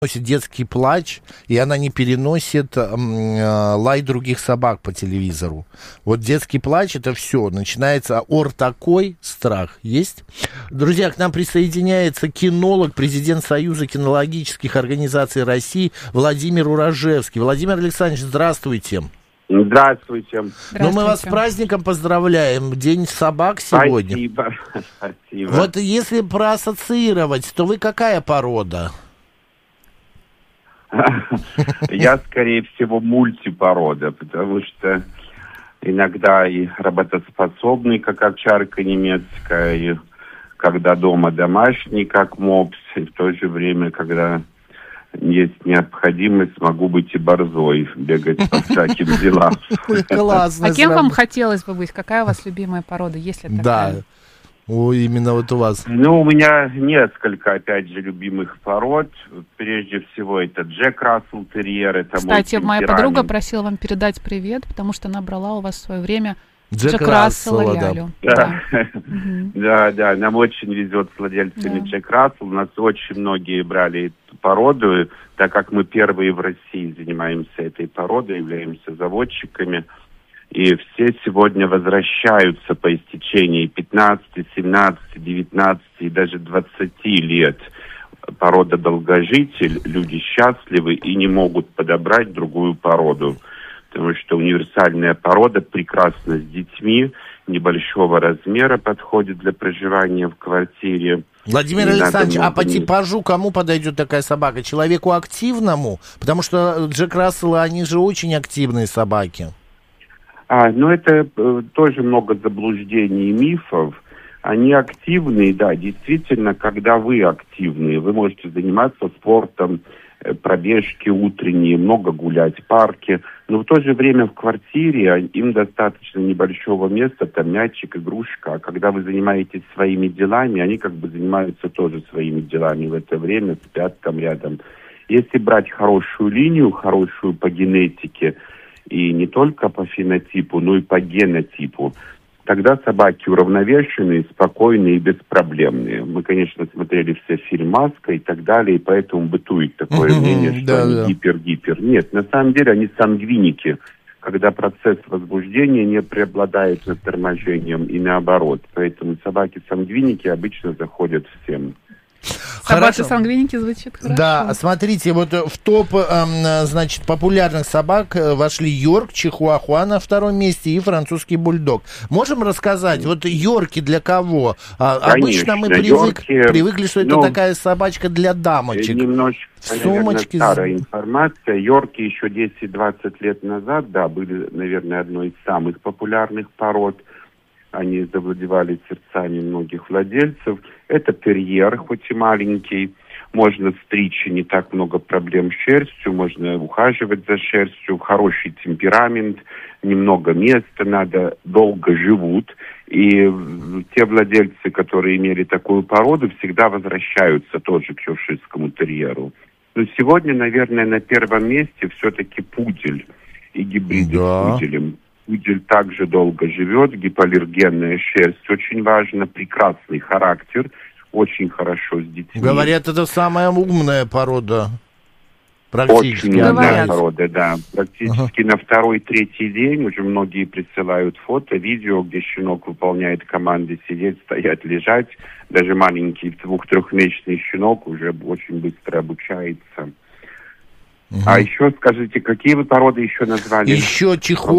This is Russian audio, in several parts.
переносит детский плач, и она не переносит лай других собак по телевизору. Вот детский плач — это все. Начинается такой страх. Есть? Друзья, к нам присоединяется кинолог, президент Союза кинологических организаций России Владимир Уражевский. Владимир Александрович, здравствуйте. Здравствуйте. Ну, мы вас с праздником поздравляем. День собак сегодня. Спасибо. Вот если проассоциировать, то вы какая порода? Я, скорее всего, мультипорода, потому что иногда и работоспособный, как овчарка немецкая, и когда дома домашний, как мопс, и в то же время, когда есть необходимость, могу быть и борзой, бегать по всяким делам. Классно. А кем вам хотелось бы быть? Какая у вас любимая порода, если такая? Да, именно вот у вас. Ну, у меня несколько, опять же, любимых пород. Прежде всего, это Джек Рассел терьер. Это кстати, мой моя темперамент. подруга просила вам передать привет, потому что она брала у вас в свое время Джек Рассела Рассела, Лялю. Да, нам очень везет с владельцами Джек Рассел. У нас очень многие брали эту породу, так как мы первые в России занимаемся этой породой, являемся заводчиками. И все сегодня возвращаются по истечении 15, 17, 19 и даже 20 лет. Порода долгожитель, люди счастливы и не могут подобрать другую породу. Потому что универсальная порода прекрасна с детьми, небольшого размера, подходит для проживания в квартире. Владимир Александрович, а по типажу кому подойдет такая собака? Человеку активному? Потому что Джек Расселы, они же очень активные собаки. Это тоже много заблуждений и мифов. Они активные, да, действительно, когда вы активные, вы можете заниматься спортом, пробежки утренние, много гулять в парке, но в то же время в квартире им достаточно небольшого места, там мячик, игрушка, а когда вы занимаетесь своими делами, они как бы занимаются тоже своими делами в это время, спят там рядом. Если брать хорошую линию, хорошую по генетике, и не только по фенотипу, но и по генотипу, тогда собаки уравновешенные, спокойные и беспроблемные. Мы, конечно, смотрели все фильм «Маска» и так далее, и поэтому бытует такое мнение, что они гипер-гипер. Нет, на самом деле они сангвиники, когда процесс возбуждения не преобладает над торможением и наоборот. Поэтому собаки-сангвиники обычно заходят всем. Собаки-сангвиники звучит хорошо. Да, смотрите, вот в топ, значит, популярных собак вошли Йорк, Чихуахуа на втором месте и французский бульдог. Можем рассказать, вот Йорки для кого? Конечно, обычно мы привыкли, что это такая собачка для дамочек. Немножечко, сумочки. Старая информация. Йорки еще 10-20 лет назад, да, были, наверное, одной из самых популярных пород. Они завладевали сердцами многих владельцев. Это терьер, хоть и маленький. Можно стричь, не так много проблем с шерстью. Можно ухаживать за шерстью. Хороший темперамент, немного места надо, долго живут. И те владельцы, которые имели такую породу, всегда возвращаются тоже к йоркширскому терьеру. Но сегодня, наверное, на первом месте все-таки пудель и гибриды с пуделем. Пудель также долго живет, гипоаллергенная шерсть очень важна, прекрасный характер, очень хорошо с детьми. Говорят, это самая умная порода. Практически. Очень умная порода, да. Практически на второй-третий день уже многие присылают фото, видео, где щенок выполняет команды сидеть, стоять, лежать. Даже маленький 2-3-месячный щенок уже очень быстро обучается. А еще скажите, какие вы породы еще назвали? Еще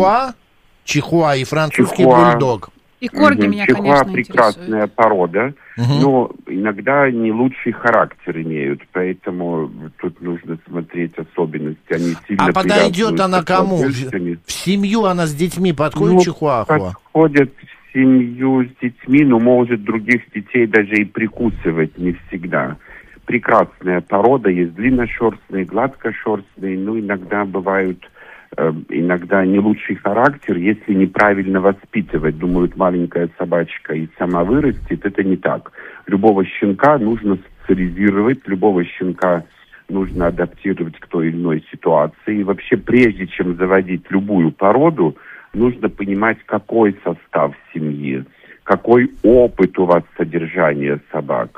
Чихуа и французский бульдог. И корги меня, конечно, интересуют. Прекрасная порода, но иногда не лучший характер имеют, поэтому тут нужно смотреть особенности. Они сильно подойдет она кому? В семью она с детьми подходит, Чихуахуа? Подходит в семью с детьми, но может других детей даже и прикусывать не всегда. Прекрасная порода, есть длинношерстные, гладкошерстные, но иногда бывают... иногда не лучший характер, если неправильно воспитывать. Думают, маленькая собачка и сама вырастет. Это не так. Любого щенка нужно социализировать, любого щенка нужно адаптировать к той или иной ситуации. И вообще, прежде чем заводить любую породу, нужно понимать, какой состав семьи, какой опыт у вас содержания собак.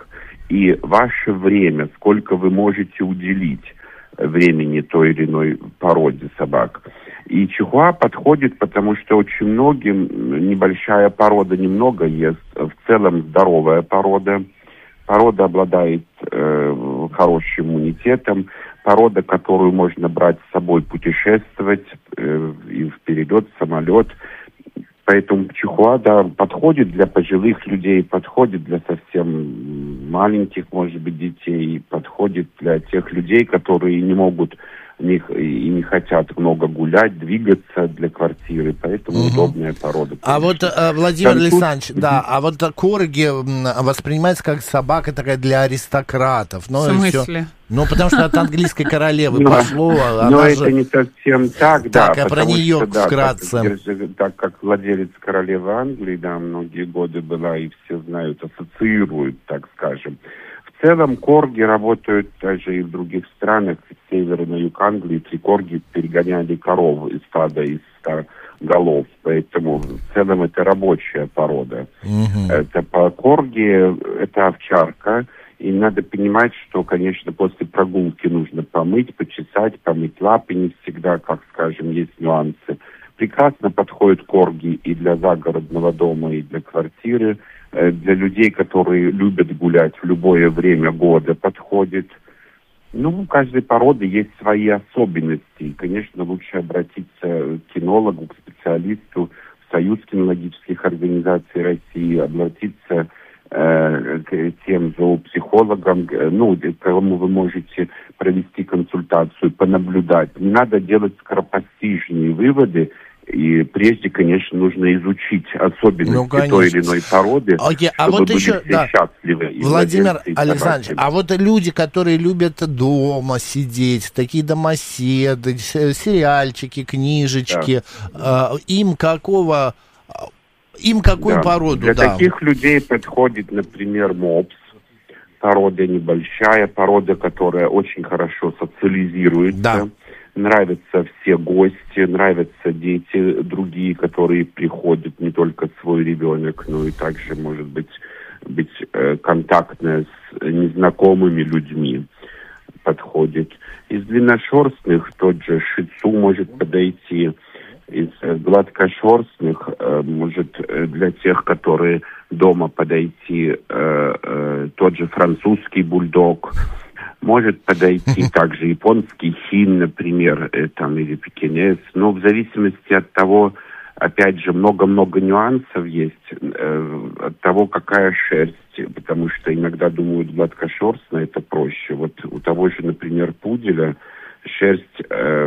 и ваше время, сколько вы можете уделить времени той или иной породе собак. И чихуа подходит, потому что очень многим небольшая порода немного ест, в целом здоровая порода. Порода обладает хорошим иммунитетом, порода, которую можно брать с собой путешествовать и вперед, в самолет. Поэтому чихуа, да, подходит для пожилых людей, подходит для совсем маленьких, может быть, детей, подходит для тех людей, которые не могут и не хотят много гулять, двигаться для квартиры, поэтому удобная порода. А вот, Владимир Александрович, да, а вот корги воспринимается как собака такая для аристократов. В смысле? Ну, потому что от английской королевы пошло. Но это не совсем так, да. Так, а про нее вкратце. Так как владелец королевы Англии, да, многие годы была, и все знают, ассоциируют, так скажем. В целом корги работают даже и в других странах, с севера на юг Англии. Корги перегоняли коров из стада, из 100 голов, поэтому в целом это рабочая порода. Это корги, это овчарка, и надо понимать, что, конечно, после прогулки нужно помыть, почесать, помыть лапы не всегда, как, скажем, есть нюансы. Прекрасно подходят корги и для загородного дома, и для квартиры. Для людей, которые любят гулять в любое время года, подходит. Ну, у каждой породы есть свои особенности. И, конечно, лучше обратиться к кинологу, к специалисту, в Союз кинологических организаций России, обратиться к тем зоопсихологам, кому вы можете провести консультацию, понаблюдать. Не надо делать скоропостижные выводы. И прежде, конечно, нужно изучить особенности той или иной породы, чтобы вот были еще, все счастливы. Владимир Александрович, а вот люди, которые любят дома сидеть, такие домоседы, сериальчики, книжечки, им какую породу? Для таких людей подходит, например, мопс. Порода небольшая, порода, которая очень хорошо социализируется. Да. Нравятся все гости, нравятся дети другие, которые приходят, не только свой ребенок, но и также, может быть контактная с незнакомыми людьми подходит. Из длинношерстных тот же шицу может подойти. Из гладкошерстных может для тех, которые дома подойти, тот же французский бульдог. Может подойти также японский хин, например, или пекинес. Но в зависимости от того, опять же, много-много нюансов есть, от того, какая шерсть. Потому что иногда думают, гладкошерстная это проще. Вот у того же, например, пуделя шерсть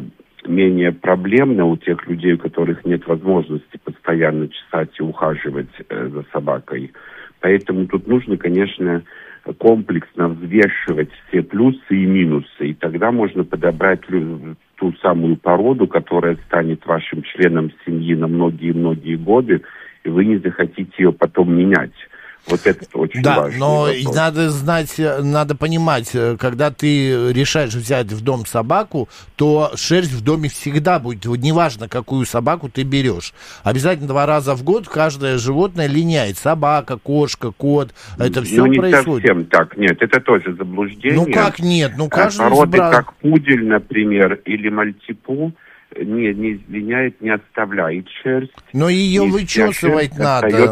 менее проблемна у тех людей, у которых нет возможности постоянно чесать и ухаживать за собакой. Поэтому тут нужно, конечно, комплексно взвешивать все плюсы и минусы, и тогда можно подобрать ту самую породу, которая станет вашим членом семьи на многие-многие годы, и вы не захотите ее потом менять. Вот это очень важно. Да, но надо знать, надо понимать, когда ты решаешь взять в дом собаку, то шерсть в доме всегда будет, неважно, какую собаку ты берешь. Обязательно 2 раза в год каждое животное линяет. Собака, кошка, кот, это все происходит. Не совсем так, нет, это тоже заблуждение. Ну как нет? Каждый породы, как пудель, например, или мальтипу, не линяет, не оставляет шерсть. Но ее вычесывать надо.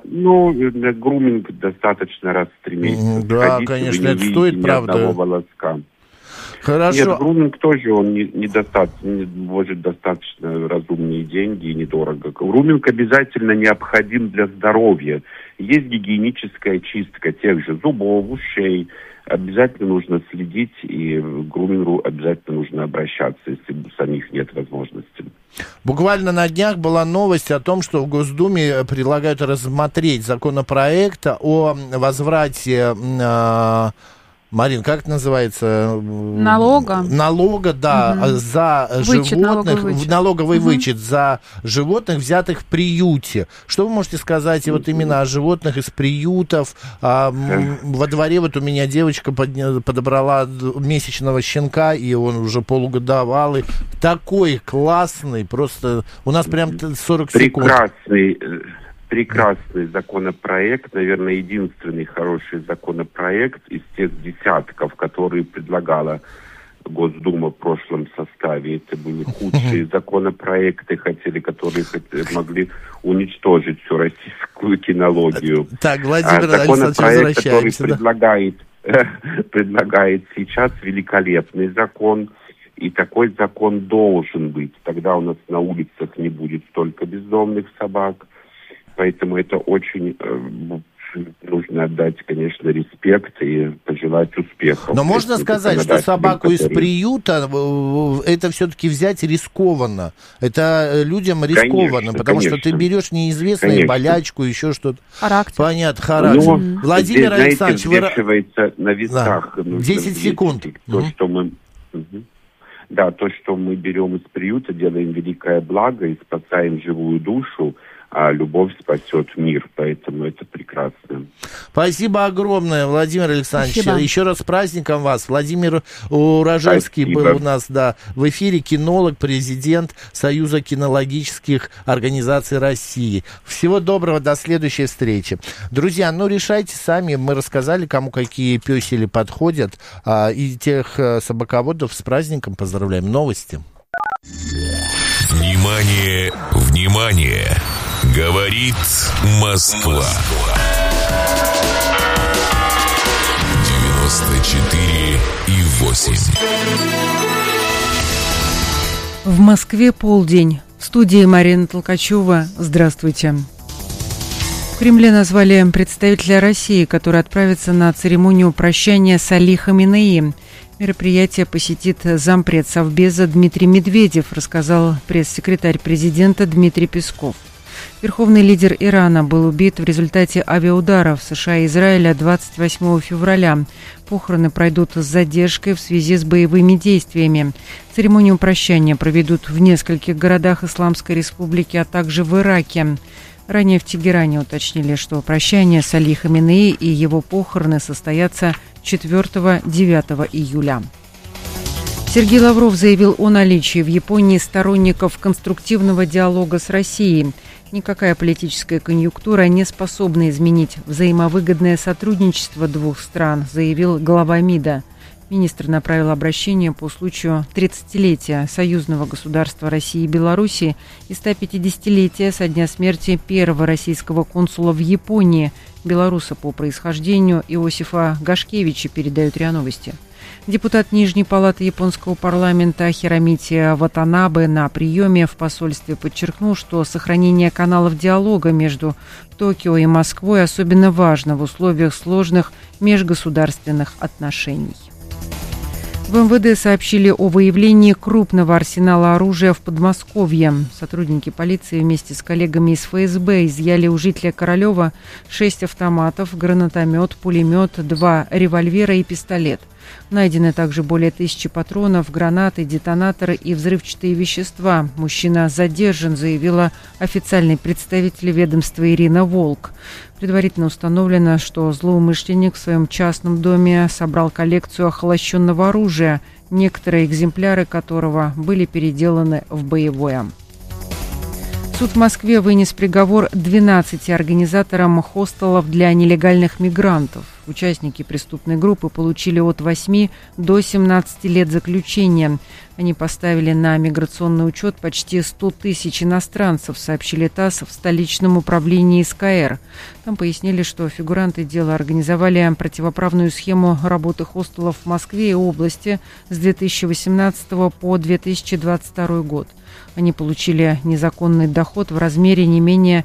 На груминг достаточно раз в 3 месяца. Да, конечно, это стоит, правда. Волоска. Хорошо. Нет, груминг тоже, он недостаточно, может достаточно разумные деньги и недорого. Груминг обязательно необходим для здоровья. Есть гигиеническая чистка тех же зубов, ушей. Обязательно нужно следить, и к грумингу обязательно нужно обращаться, если у самих нет возможности. Буквально на днях была новость о том, что в Госдуме предлагают рассмотреть законопроект о возврате... Марин, как это называется? Налога, да, за животных, налоговый вычет за животных, взятых в приюте. Что вы можете сказать вот именно о животных из приютов? Во дворе вот у меня девочка подобрала месячного щенка, и он уже полугодовалый. Такой классный, просто у нас прям 40 секунд. прекрасный законопроект, наверное, единственный хороший законопроект из тех десятков, которые предлагала Госдума в прошлом составе. Это были худшие законопроекты, которые могли уничтожить всю российскую кинологию. Так, Владимир Александрович, законопроект, который предлагает сейчас, великолепный закон. И такой закон должен быть. Тогда у нас на улицах не будет столько бездомных собак. Поэтому это очень нужно отдать, конечно, респект и пожелать успехов. Но можно сказать, что собаку из приюта это все-таки взять рискованно. Это людям рискованно, конечно, потому что ты берешь неизвестную болячку, еще что-то. Характер. Понятно, характер. Но Владимир здесь, Александрович, взвешивается на весах. Да. 10 секунд. То, что мы... Да, то, что мы берем из приюта, делаем великое благо и спасаем живую душу, а любовь спасет мир, поэтому это прекрасно. Спасибо огромное, Владимир Александрович. Спасибо. Еще раз с праздником вас. Владимир Урожевский был у нас, да, в эфире, кинолог, президент Союза кинологических организаций России. Всего доброго, до следующей встречи. Друзья, решайте сами, мы рассказали, кому какие пёсели подходят, и тех собаководов с праздником поздравляем. Новости. Внимание, внимание! Говорит Москва. 94,8. В Москве полдень. В студии Марина Толкачева. Здравствуйте. В Кремле назвали представителя России, который отправится на церемонию прощания с Али Хаминеи. Мероприятие посетит зампред Совбеза Дмитрий Медведев, рассказал пресс-секретарь президента Дмитрий Песков. Верховный лидер Ирана был убит в результате авиаударов США и Израиля 28 февраля. Похороны пройдут с задержкой в связи с боевыми действиями. Церемонию прощания проведут в нескольких городах Исламской Республики, а также в Ираке. Ранее в Тегеране уточнили, что прощание с Али Хаминеи и его похороны состоятся 4-9 июля. Сергей Лавров заявил о наличии в Японии сторонников конструктивного диалога с Россией. Никакая политическая конъюнктура не способна изменить взаимовыгодное сотрудничество двух стран, заявил глава МИДа. Министр направил обращение по случаю 30-летия союзного государства России и Белоруссии и 150-летия со дня смерти первого российского консула в Японии, белоруса по происхождению Иосифа Гашкевича, передают РИА Новости. Депутат Нижней палаты японского парламента Хиромити Ватанабе на приеме в посольстве подчеркнул, что сохранение каналов диалога между Токио и Москвой особенно важно в условиях сложных межгосударственных отношений. В МВД сообщили о выявлении крупного арсенала оружия в Подмосковье. Сотрудники полиции вместе с коллегами из ФСБ изъяли у жителя Королева 6 автоматов, гранатомет, пулемет, 2 револьвера и пистолет. Найдены также более 1000 патронов, гранаты, детонаторы и взрывчатые вещества. Мужчина задержан, заявила официальный представитель ведомства Ирина Волк. Предварительно установлено, что злоумышленник в своем частном доме собрал коллекцию охолощенного оружия, некоторые экземпляры которого были переделаны в боевое. Суд в Москве вынес приговор 12 организаторам хостелов для нелегальных мигрантов. Участники преступной группы получили от 8 до 17 лет заключения. Они поставили на миграционный учет почти 100 тысяч иностранцев, сообщили ТАСС в столичном управлении СКР. Там пояснили, что фигуранты дела организовали противоправную схему работы хостелов в Москве и области с 2018 по 2022 год. Они получили незаконный доход в размере не менее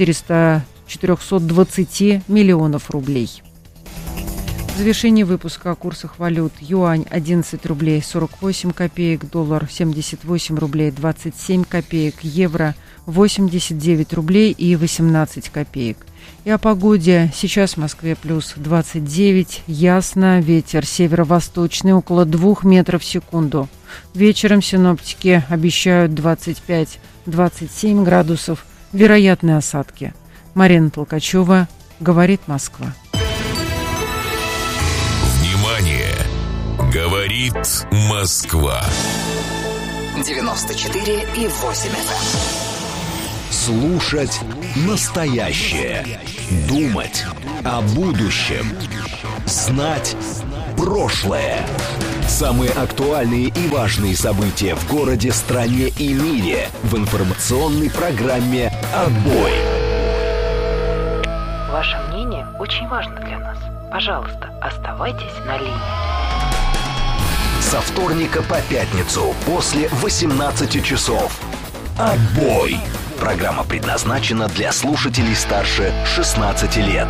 420 миллионов рублей. В завершении выпуска о курсах валют. Юань 11 рублей 48 копеек, доллар 78 рублей 27 копеек, евро 89 рублей и 18 копеек. И о погоде. Сейчас в Москве плюс 29, ясно, ветер северо-восточный около 2 метров в секунду. Вечером синоптики обещают 25-27 градусов, вероятны осадки. Марина Толкачева, говорит Москва. Говорит Москва. 94,8 FM. Слушать настоящее. Думать о будущем. Знать прошлое. Самые актуальные и важные события в городе, стране и мире в информационной программе «Отбой». Ваше мнение очень важно для нас. Пожалуйста, оставайтесь на линии. Со вторника по пятницу после 18 часов. «Отбой». Программа предназначена для слушателей старше 16 лет.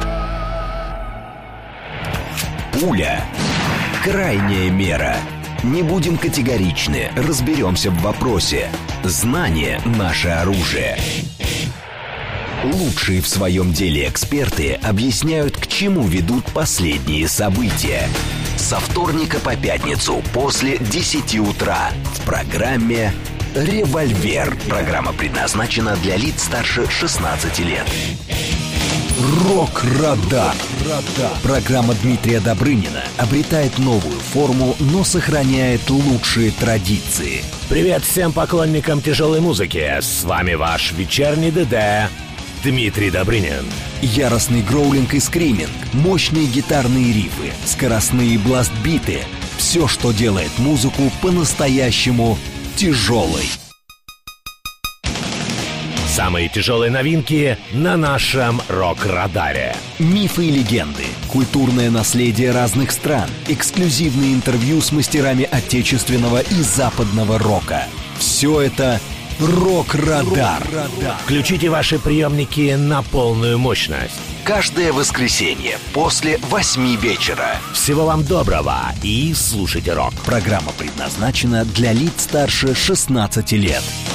Пуля. Крайняя мера. Не будем категоричны, разберемся в вопросе. Знание – наше оружие. Лучшие в своем деле эксперты объясняют, к чему ведут последние события. Со вторника по пятницу после 10 утра в программе «Револьвер». Программа предназначена для лиц старше 16 лет. Рок-радар. Программа Дмитрия Добрынина обретает новую форму, но сохраняет лучшие традиции. Привет всем поклонникам тяжелой музыки. С вами ваш вечерний ДД Дмитрий Добрынин. Яростный гроулинг и скриминг, мощные гитарные рифы, скоростные бластбиты. Все, что делает музыку по-настоящему тяжелой. Самые тяжелые новинки на нашем рок-радаре. Мифы и легенды, культурное наследие разных стран, эксклюзивные интервью с мастерами отечественного и западного рока. Все это «Рок-радар». Включите ваши приемники на полную мощность. Каждое воскресенье после 8 вечера. Всего вам доброго и слушайте рок. Программа предназначена для лиц старше 16 лет.